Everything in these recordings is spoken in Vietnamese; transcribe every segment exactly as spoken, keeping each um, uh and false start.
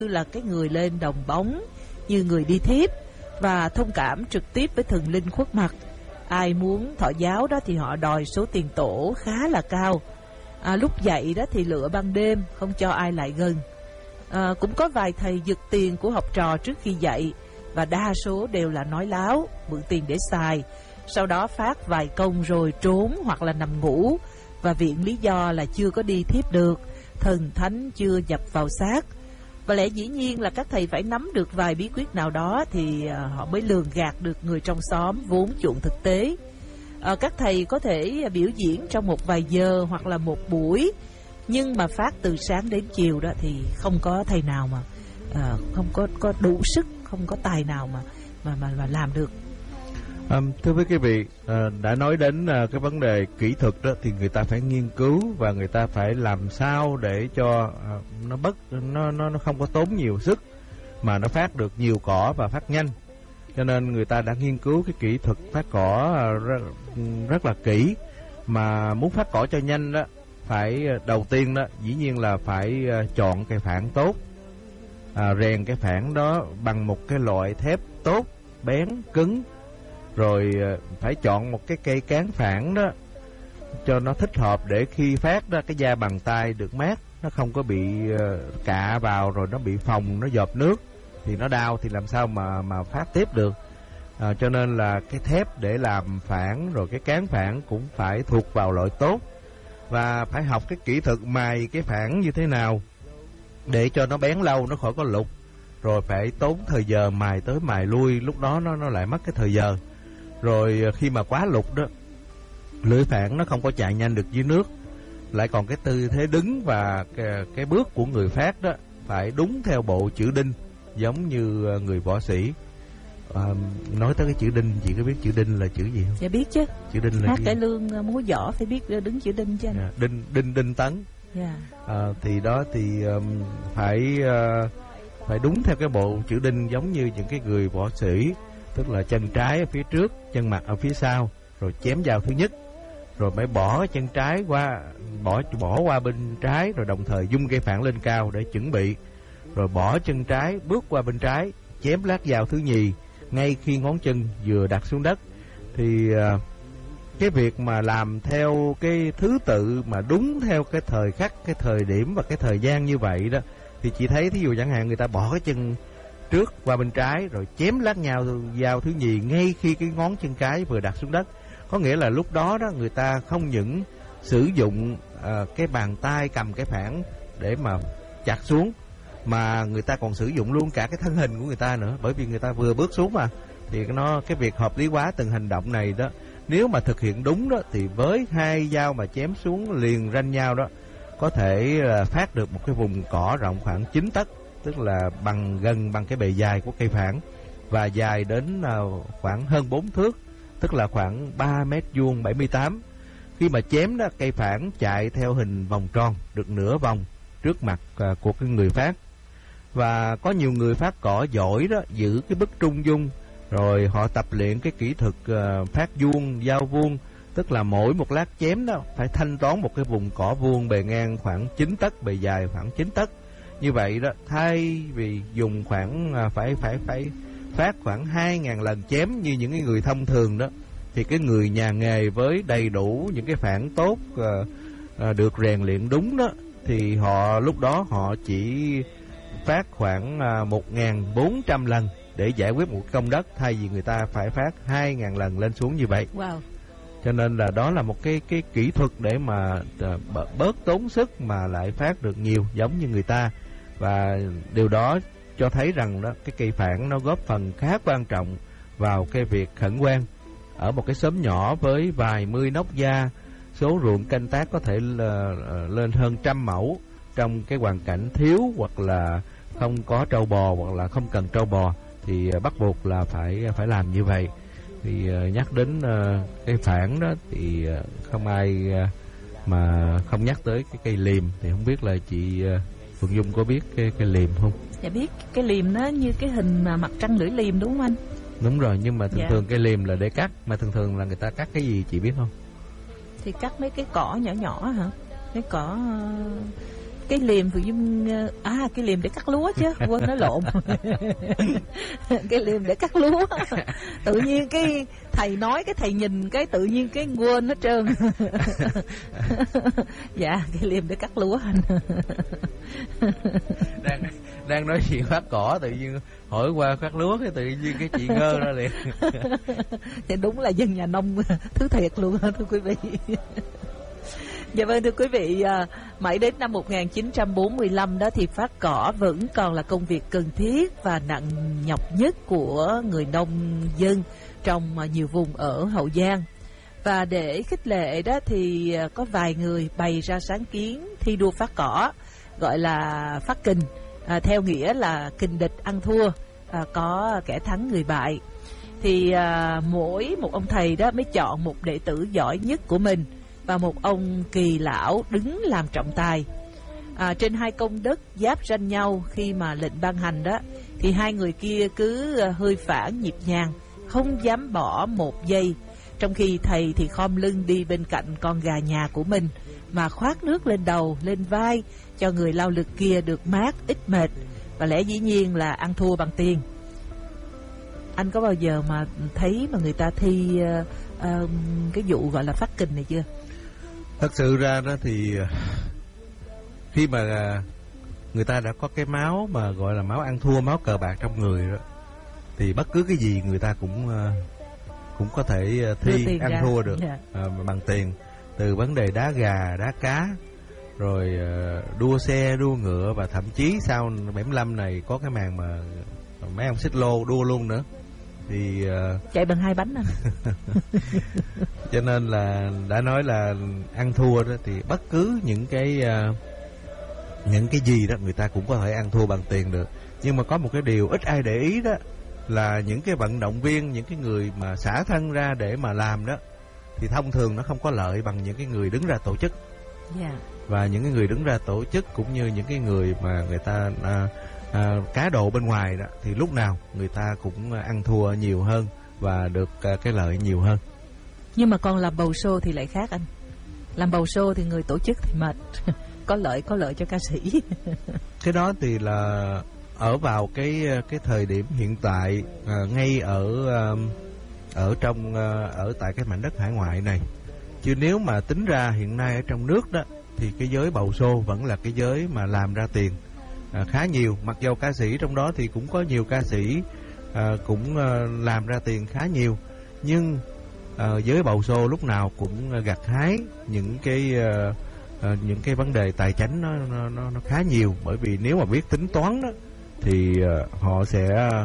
như là cái người lên đồng bóng, như người đi thiếp, và thông cảm trực tiếp với thần linh khuất mặt. Ai muốn thọ giáo đó thì họ đòi số tiền tổ khá là cao. À, lúc dạy đó thì lựa ban đêm, không cho ai lại gần. À, cũng có vài thầy giật tiền của học trò trước khi dạy, và đa số đều là nói láo, mượn tiền để xài, sau đó phát vài công rồi trốn hoặc là nằm ngủ, và viện lý do là chưa có đi thiếp được, thần thánh chưa nhập vào xác. Và lẽ dĩ nhiên là các thầy phải nắm được vài bí quyết nào đó thì à, họ mới lường gạt được người trong xóm vốn chuộng thực tế. À, các thầy có thể biểu diễn trong một vài giờ hoặc là một buổi, nhưng mà phát từ sáng đến chiều đó thì không có thầy nào mà à, không có có đủ sức, không có tài nào mà mà mà, mà làm được. À, thưa quý vị, à, đã nói đến à, cái vấn đề kỹ thuật đó thì người ta phải nghiên cứu và người ta phải làm sao để cho à, nó bất nó nó nó không có tốn nhiều sức mà nó phát được nhiều cỏ và phát nhanh. Cho nên người ta đã nghiên cứu cái kỹ thuật phát cỏ à, rất, rất là kỹ. Mà muốn phát cỏ cho nhanh đó, phải đầu tiên đó dĩ nhiên là phải à, chọn cây phản tốt, à, rèn cái phản đó bằng một cái loại thép tốt, bén, cứng. Rồi phải chọn một cái cây cán phản đó cho nó thích hợp, để khi phát đó cái da bàn tay được mát, nó không có bị cạ vào rồi nó bị phồng, nó dợp nước thì nó đau, thì làm sao mà mà phát tiếp được. À, cho nên là cái thép để làm phản rồi cái cán phản cũng phải thuộc vào loại tốt, và phải học cái kỹ thuật mài cái phản như thế nào để cho nó bén lâu, nó khỏi có lục. Rồi phải tốn thời giờ mài tới mài lui, lúc đó nó nó lại mất cái thời giờ. Rồi khi mà quá lục đó, lưỡi phản nó không có chạy nhanh được dưới nước, lại còn cái tư thế đứng và cái, cái bước của người phát đó phải đúng theo bộ chữ đinh, giống như người võ sĩ. À, nói tới cái chữ đinh, chị có biết chữ đinh là chữ gì không? Dạ biết chứ. Chữ đinh là hát cải lương múa võ phải biết đứng chữ đinh chứ anh. Yeah, đinh đinh đinh tấn. Yeah. À, thì đó thì um, phải uh, phải đúng theo cái bộ chữ đinh, giống như những cái người võ sĩ, tức là chân trái ở phía trước, chân mặt ở phía sau, rồi chém vào thứ nhất, rồi mới bỏ chân trái qua bỏ bỏ qua bên trái, rồi đồng thời dung cây phản lên cao để chuẩn bị, rồi bỏ chân trái bước qua bên trái, chém lát vào thứ nhì ngay khi ngón chân vừa đặt xuống đất. Thì uh, cái việc mà làm theo cái thứ tự mà đúng theo cái thời khắc, cái thời điểm và cái thời gian như vậy đó, thì chị thấy thí dụ chẳng hạn người ta bỏ cái chân trước qua bên trái rồi chém lát nhau vào thứ nhì ngay khi cái ngón chân cái vừa đặt xuống đất. Có nghĩa là lúc đó đó người ta không những sử dụng uh, cái bàn tay cầm cái phản để mà chặt xuống, mà người ta còn sử dụng luôn cả cái thân hình của người ta nữa, bởi vì người ta vừa bước xuống mà. Thì nó cái việc hợp lý hóa từng hành động này đó, nếu mà thực hiện đúng đó, thì với hai dao mà chém xuống liền ranh nhau đó, có thể uh, phát được một cái vùng cỏ rộng khoảng chín tấc, tức là bằng gần bằng cái bề dài của cây phản, và dài đến uh, khoảng hơn bốn thước, tức là khoảng ba mét vuông, bảy mươi tám. Khi mà chém đó, cây phản chạy theo hình vòng tròn được nửa vòng trước mặt uh, của cái người phát. Và có nhiều người phát cỏ giỏi đó, giữ cái bức trung dung, rồi họ tập luyện cái kỹ thuật uh, phát vuông, giao vuông, tức là mỗi một lát chém đó phải thanh toán một cái vùng cỏ vuông bề ngang khoảng chín tấc, bề dài khoảng chín tấc. Như vậy đó, thay vì dùng khoảng uh, phải phải phải phát khoảng hai ngàn lần chém như những cái người thông thường đó, thì cái người nhà nghề với đầy đủ những cái phản tốt uh, uh, được rèn luyện đúng đó, thì họ lúc đó họ chỉ phát khoảng uh, một nghìn bốn trăm lần để giải quyết một công đất, thay vì người ta phải phát hai ngàn lần lên xuống như vậy. Wow. Cho nên là đó là một cái cái kỹ thuật để mà uh, bớt tốn sức mà lại phát được nhiều giống như người ta. Và điều đó cho thấy rằng đó, cái cây phản nó góp phần khá quan trọng vào cái việc khẩn hoang. Ở một cái xóm nhỏ với vài mươi nóc gia, số ruộng canh tác có thể là, lên hơn trăm mẫu, trong cái hoàn cảnh thiếu hoặc là không có trâu bò hoặc là không cần trâu bò, thì bắt buộc là phải phải làm như vậy. Thì nhắc đến uh, cây phản đó thì không ai uh, mà không nhắc tới cái cây liềm. Thì không biết là chị uh, Phượng Dung có biết cái cây liềm không? Dạ biết, cái liềm nó như cái hình mà mặt trăng lưỡi liềm đúng không anh? Đúng rồi, nhưng mà thường dạ. thường cây liềm là để cắt, mà thường thường là người ta cắt cái gì chị biết không? Thì cắt mấy cái cỏ nhỏ nhỏ hả? Cái cỏ Cái liềm thì dung à cái liềm để cắt lúa chứ, quên nói lộn. Cái liềm để cắt lúa. Tự nhiên cái thầy nói, cái thầy nhìn cái tự nhiên cái quên hết trơn. Dạ, cái liềm để cắt lúa anh. đang đang nói chuyện phát cỏ, tự nhiên hỏi qua phát lúa, cái tự nhiên cái chị ngơ ra liền. Thì đúng là dân nhà nông thứ thiệt luôn thưa quý vị. Dạ vâng, thưa quý vị, mãi đến năm một nghìn chín trăm bốn mươi lăm đó thì phát cỏ vẫn còn là công việc cần thiết và nặng nhọc nhất của người nông dân trong nhiều vùng ở Hậu Giang. Và để khích lệ đó thì có vài người bày ra sáng kiến thi đua phát cỏ, gọi là phát kình, à, theo nghĩa là kình địch ăn thua, à, có kẻ thắng người bại. Thì à, mỗi một ông thầy đó mới chọn một đệ tử giỏi nhất của mình và một ông kỳ lão đứng làm trọng tài. À, trên hai công đất giáp ranh nhau, khi mà lệnh ban hành đó thì hai người kia cứ hơi phản nhịp nhàng, không dám bỏ một giây, trong khi thầy thì khom lưng đi bên cạnh con gà nhà của mình mà khoát nước lên đầu, lên vai cho người lao lực kia được mát, ít mệt, và lẽ dĩ nhiên là ăn thua bằng tiền. Anh có bao giờ mà thấy mà người ta thi uh, uh, cái vụ gọi là phát kình này chưa? Thật sự ra đó thì khi mà người ta đã có cái máu mà gọi là máu ăn thua, máu cờ bạc trong người đó, thì bất cứ cái gì người ta cũng cũng có thể thi ăn ra. thua được, yeah. à, bằng tiền. Từ vấn đề đá gà, đá cá, rồi đua xe, đua ngựa, và thậm chí sau bảy mươi lăm này có cái màn mà mấy ông xích lô đua luôn nữa. Thì uh... chạy bằng hai bánh anh. Cho nên là đã nói là ăn thua đó, thì bất cứ những cái uh, những cái gì đó người ta cũng có thể ăn thua bằng tiền được. Nhưng mà có một cái điều ít ai để ý đó là những cái vận động viên, những cái người mà xả thân ra để mà làm đó, thì thông thường nó không có lợi bằng những cái người đứng ra tổ chức. Yeah. Và những cái người đứng ra tổ chức cũng như những cái người mà người ta uh, À, cá độ bên ngoài đó, thì lúc nào người ta cũng ăn thua nhiều hơn và được à, cái lợi nhiều hơn. Nhưng mà còn làm bầu show thì lại khác anh. Làm bầu show thì người tổ chức thì mệt. Có lợi, có lợi cho ca sĩ. Cái đó thì là ở vào cái cái thời điểm hiện tại, à, ngay ở à, ở trong à, ở tại cái mảnh đất hải ngoại này. Chứ nếu mà tính ra hiện nay ở trong nước đó, thì cái giới bầu show vẫn là cái giới mà làm ra tiền À, khá nhiều. Mặc dù ca sĩ trong đó thì cũng có nhiều ca sĩ à, cũng à, làm ra tiền khá nhiều, nhưng à, giới bầu show lúc nào cũng gặt hái những cái à, à, những cái vấn đề tài chính nó, nó, nó khá nhiều. Bởi vì nếu mà biết tính toán đó, thì à, họ sẽ à,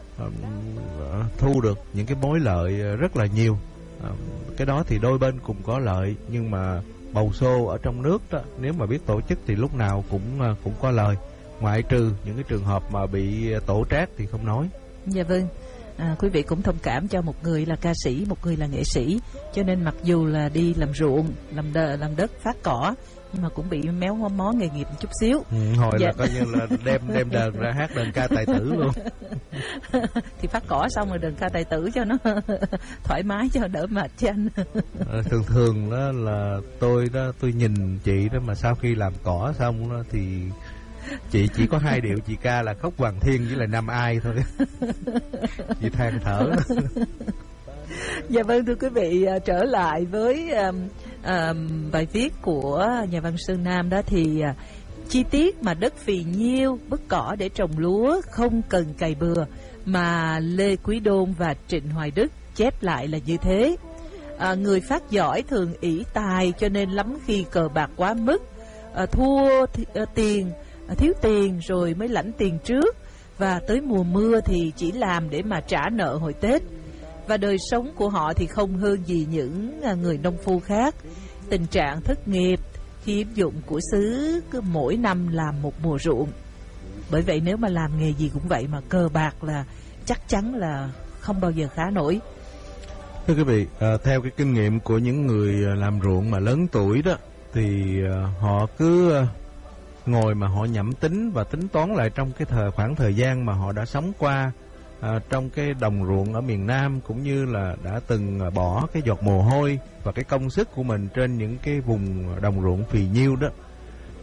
thu được những cái mối lợi rất là nhiều. à, Cái đó thì đôi bên cùng có lợi. Nhưng mà bầu show ở trong nước đó, nếu mà biết tổ chức thì lúc nào cũng à, cũng có lời, ngoại trừ những cái trường hợp mà bị tổ trác thì không nói. Dạ vâng, à, quý vị cũng thông cảm cho một người là ca sĩ, một người là nghệ sĩ, cho nên mặc dù là đi làm ruộng, làm đờ, làm đất, phát cỏ, nhưng mà cũng bị méo mó nghề nghiệp một chút xíu. Ừ, hồi dạ. là coi như là đem đem đờn ra hát đờn ca tài tử luôn. Thì phát cỏ xong rồi đờn ca tài tử cho nó thoải mái, cho đỡ mệt cho anh. à, thường thường đó là tôi đó tôi nhìn chị đó, mà sau khi làm cỏ xong đó thì chị chỉ có hai điệu chị ca là Khóc Hoàng Thiên với là Nam Ai thôi. Chị than thở. Dạ vâng, thưa quý vị, trở lại với um, um, bài viết của nhà văn Sơn Nam đó, thì uh, chi tiết mà đất phì nhiêu, bức cỏ để trồng lúa, không cần cày bừa, mà Lê Quý Đôn và Trịnh Hoài Đức chép lại là như thế. À, người phát giỏi thường ỷ tài, cho nên lắm khi cờ bạc quá mức, à, thua th- uh, tiền, uh, thiếu tiền rồi mới lãnh tiền trước, và tới mùa mưa thì chỉ làm để mà trả nợ hồi Tết. Và đời sống của họ thì không hơn gì những người nông phu khác. Tình trạng thất nghiệp, hiếm dụng của xứ cứ mỗi năm làm một mùa ruộng. Bởi vậy nếu mà làm nghề gì cũng vậy, mà cờ bạc là chắc chắn là không bao giờ khá nổi. Thưa quý vị, à, theo cái kinh nghiệm của những người làm ruộng mà lớn tuổi đó, thì à, họ cứ à, ngồi mà họ nhẩm tính và tính toán lại trong cái thời khoảng thời gian mà họ đã sống qua à, trong cái đồng ruộng ở miền Nam, cũng như là đã từng bỏ cái giọt mồ hôi và cái công sức của mình trên những cái vùng đồng ruộng phì nhiêu đó,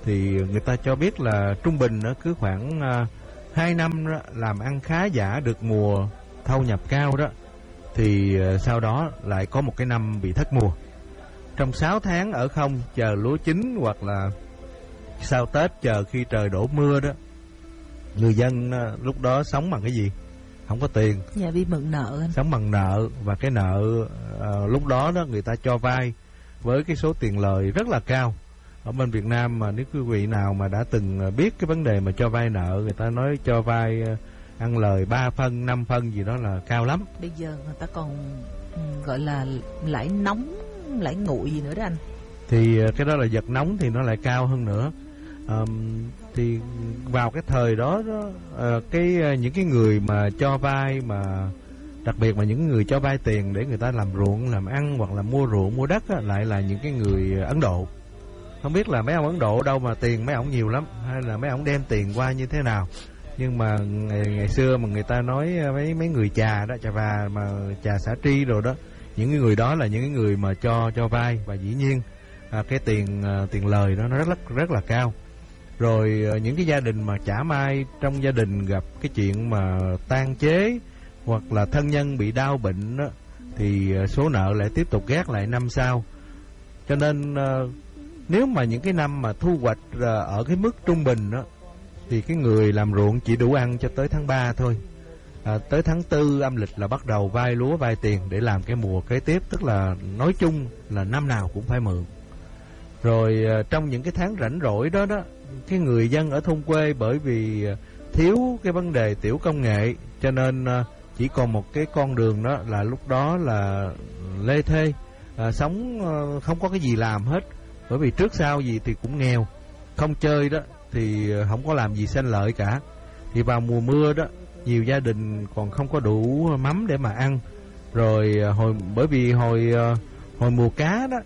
thì người ta cho biết là trung bình nó cứ khoảng uh, hai năm đó, làm ăn khá giả được mùa thâu nhập cao đó, thì uh, sau đó lại có một cái năm bị thất mùa. Trong sáu tháng ở không chờ lúa chín, hoặc là sau Tết chờ khi trời đổ mưa đó, người dân uh, lúc đó sống bằng cái gì? Không có tiền. Dạ, bị mượn nợ anh. Sống bằng nợ, và cái nợ uh, lúc đó đó người ta cho vay với cái số tiền lời rất là cao. Ở bên Việt Nam mà nếu quý vị nào mà đã từng biết cái vấn đề mà cho vay nợ, người ta nói cho vay uh, ăn lời ba phân, năm phân gì đó là cao lắm. Bây giờ người ta còn um, gọi là lãi nóng, lãi nguội gì nữa đó anh. Thì uh, cái đó là vật nóng thì nó lại cao hơn nữa. Um, thì vào cái thời đó, đó uh, cái uh, những cái người mà cho vay, mà đặc biệt mà những người cho vay tiền để người ta làm ruộng, làm ăn hoặc là mua ruộng, mua đất á, lại là những cái người Ấn Độ. Không biết là mấy ông Ấn Độ đâu mà tiền mấy ông nhiều lắm, hay là mấy ông đem tiền qua như thế nào. Nhưng mà ngày, ngày xưa mà người ta nói mấy mấy người Chà đó, Chà Và mà Chà Xã Tri rồi đó, những cái người đó là những cái người mà cho cho vay, và dĩ nhiên à, cái tiền à, tiền lời đó nó rất rất rất là cao. Rồi à, những cái gia đình mà chả may trong gia đình gặp cái chuyện mà tang chế hoặc là thân nhân bị đau bệnh đó, thì à, số nợ lại tiếp tục gác lại năm sau. Cho nên à, nếu mà những cái năm mà thu hoạch à, ở cái mức trung bình đó, thì cái người làm ruộng chỉ đủ ăn cho tới tháng ba thôi. À, tới tháng tư âm lịch là bắt đầu vay lúa, vay tiền để làm cái mùa kế tiếp. Tức là nói chung là năm nào cũng phải mượn. Rồi à, trong những cái tháng rảnh rỗi đó đó, cái người dân ở thôn quê bởi vì thiếu cái vấn đề tiểu công nghệ, cho nên à, chỉ còn một cái con đường đó là lúc đó là lê thê, à, sống à, không có cái gì làm hết. Bởi vì trước sau gì thì cũng nghèo, không chơi đó thì không có làm gì xanh lợi cả. Thì vào mùa mưa đó, nhiều gia đình còn không có đủ mắm để mà ăn. Rồi hồi bởi vì hồi hồi mùa cá đó,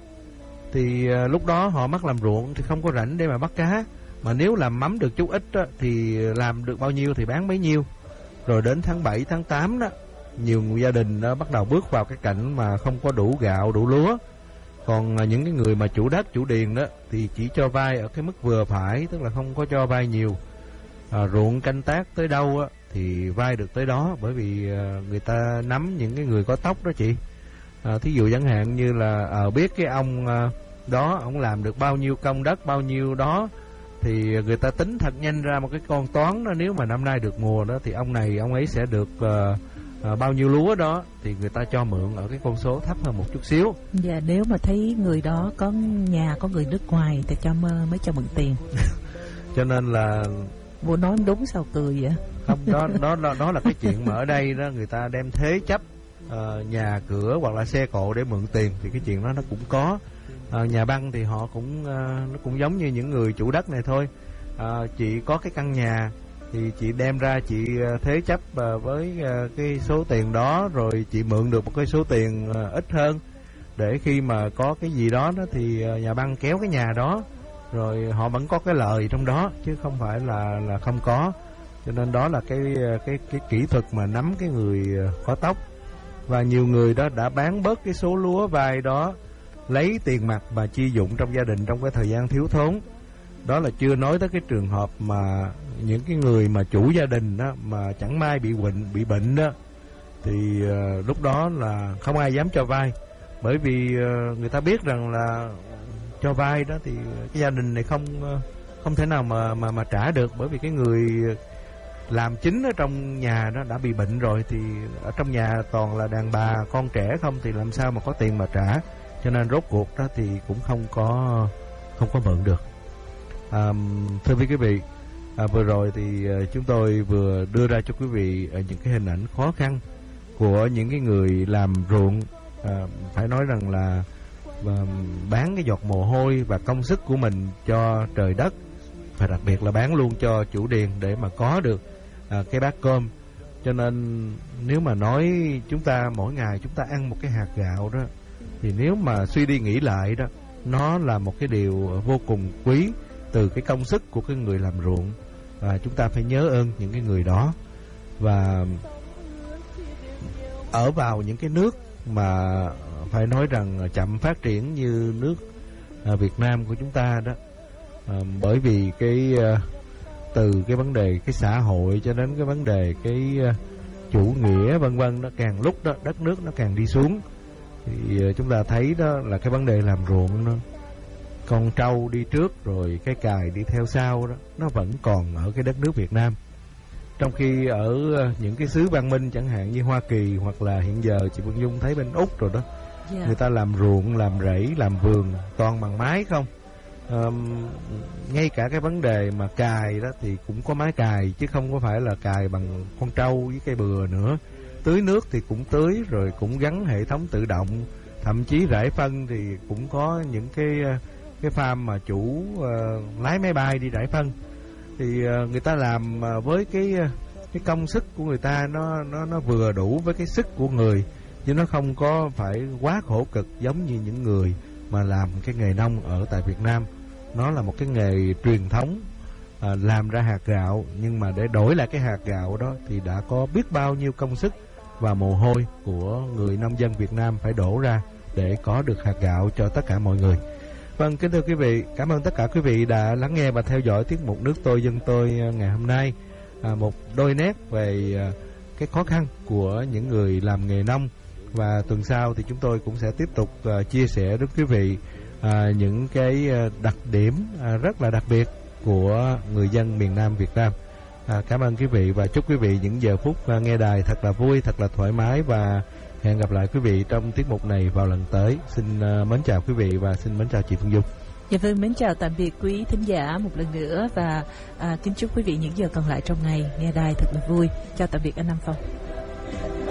thì lúc đó họ mắc làm ruộng thì không có rảnh để mà bắt cá. Mà nếu làm mắm được chút ít đó, thì làm được bao nhiêu thì bán bấy nhiêu. Rồi đến tháng bảy, tháng tám đó, nhiều gia đình đó bắt đầu bước vào cái cảnh mà không có đủ gạo, đủ lúa. Còn những cái người mà chủ đất, chủ điền đó thì chỉ cho vay ở cái mức vừa phải, tức là không có cho vay nhiều. À, ruộng canh tác tới đâu á, thì vay được tới đó, bởi vì à, người ta nắm những cái người có tóc đó chị. À, thí dụ chẳng hạn như là à, biết cái ông à, đó, ông làm được bao nhiêu công đất, bao nhiêu đó, thì người ta tính thật nhanh ra một cái con toán đó. Nếu mà năm nay được mùa đó thì ông này, ông ấy sẽ được à, à, bao nhiêu lúa đó, thì người ta cho mượn ở cái con số thấp hơn một chút xíu. Dạ, nếu mà thấy người đó có nhà, có người nước ngoài thì cho mơ mới cho mượn tiền. Cho nên là Vô nói đúng sao cười vậy? Không, đó đó đó, đó là cái chuyện mà ở đây đó người ta đem thế chấp uh, nhà cửa hoặc là xe cộ để mượn tiền, thì cái chuyện đó nó cũng có. Uh, nhà băng thì họ cũng uh, nó cũng giống như những người chủ đất này thôi. Uh, chị có cái căn nhà thì chị đem ra chị uh, thế chấp uh, với uh, cái số tiền đó, rồi chị mượn được một cái số tiền uh, ít hơn, để khi mà có cái gì đó đó thì uh, nhà băng kéo cái nhà đó, rồi họ vẫn có cái lời trong đó, chứ không phải là là không có. Cho nên đó là cái cái cái kỹ thuật mà nắm cái người có tóc. Và nhiều người đó đã bán bớt cái số lúa vay đó, lấy tiền mặt mà chi dụng trong gia đình trong cái thời gian thiếu thốn. Đó là chưa nói tới cái trường hợp mà những cái người mà chủ gia đình đó mà chẳng may bị bệnh bị bệnh đó, thì uh, lúc đó là không ai dám cho vay, bởi vì uh, người ta biết rằng là cho vay đó thì cái gia đình này không không thể nào mà mà mà trả được, bởi vì cái người làm chính ở trong nhà đó đã bị bệnh rồi, thì ở trong nhà toàn là đàn bà con trẻ không, thì làm sao mà có tiền mà trả. Cho nên rốt cuộc đó thì cũng không có không có mượn được. À, thưa quý vị, à, vừa rồi thì chúng tôi vừa đưa ra cho quý vị những cái hình ảnh khó khăn của những cái người làm ruộng, à, phải nói rằng là và bán cái giọt mồ hôi và công sức của mình cho trời đất, và đặc biệt là bán luôn cho chủ điền để mà có được à, cái bát cơm. Cho nên nếu mà nói chúng ta mỗi ngày chúng ta ăn một cái hạt gạo đó, thì nếu mà suy đi nghĩ lại đó, nó là một cái điều vô cùng quý từ cái công sức của cái người làm ruộng, và chúng ta phải nhớ ơn những cái người đó. Và ở vào những cái nước mà phải nói rằng chậm phát triển như nước à, Việt Nam của chúng ta đó, à, bởi vì cái uh, từ cái vấn đề cái xã hội cho đến cái vấn đề cái uh, chủ nghĩa vân vân, nó càng lúc đó đất nước nó càng đi xuống. Thì uh, chúng ta thấy đó là cái vấn đề làm ruộng, nó con trâu đi trước rồi cái cày đi theo sau đó, nó vẫn còn ở cái đất nước Việt Nam. Trong khi ở uh, những cái xứ văn minh chẳng hạn như Hoa Kỳ, hoặc là hiện giờ chị Vân Dung thấy bên Úc rồi đó, yeah. người ta làm ruộng, làm rẫy, làm vườn toàn bằng máy không. Um, ngay cả cái vấn đề mà cài đó thì cũng có máy cài, chứ không có phải là cài bằng con trâu với cây bừa nữa. Tưới nước thì cũng tưới, rồi cũng gắn hệ thống tự động. Thậm chí rải phân thì cũng có những cái cái farm mà chủ uh, lái máy bay đi rải phân. Thì uh, người ta làm uh, với cái cái công sức của người ta, nó nó nó vừa đủ với cái sức của người, chứ nó không có phải quá khổ cực giống như những người mà làm cái nghề nông ở tại Việt Nam. Nó là một cái nghề truyền thống, à, làm ra hạt gạo, nhưng mà để đổi lại cái hạt gạo đó thì đã có biết bao nhiêu công sức và mồ hôi của người nông dân Việt Nam phải đổ ra để có được hạt gạo cho tất cả mọi người. Vâng, kính thưa quý vị, cảm ơn tất cả quý vị đã lắng nghe và theo dõi tiết mục Nước Tôi Dân Tôi ngày hôm nay. À, một đôi nét về à, cái khó khăn của những người làm nghề nông. Và tuần sau thì chúng tôi cũng sẽ tiếp tục uh, chia sẻ với quý vị uh, những cái uh, đặc điểm uh, rất là đặc biệt của người dân miền Nam Việt Nam. Uh, cảm ơn quý vị và chúc quý vị những giờ phút uh, nghe đài thật là vui, thật là thoải mái, và hẹn gặp lại quý vị trong tiết mục này vào lần tới. Xin uh, mến chào quý vị và xin mến chào chị Phương Dung. Dạ vâng, mến chào tạm biệt quý thính giả một lần nữa, và uh, kính chúc quý vị những giờ còn lại trong ngày nghe đài thật là vui. Chào tạm biệt anh Nam Phong.